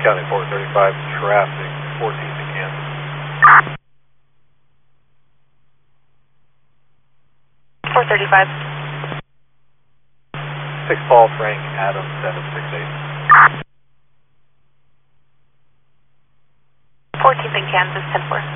County 435 traffic, 14th in Kansas. 435. 6 Paul Frank Adam 768. 14th in Kansas, 10-4.